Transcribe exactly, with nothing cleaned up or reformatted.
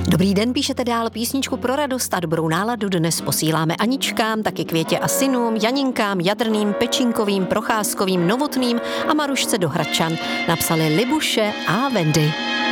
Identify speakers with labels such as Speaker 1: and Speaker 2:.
Speaker 1: Dobrý den, píšete dál písničku pro radost a dobrou náladu. Dnes posíláme Aničkám, taky Květě a synům, Janinkám, Jadrným, Pečinkovým, Procházkovým, Novotným a Marušce do Hradčan. Napsali Libuše a Wendy.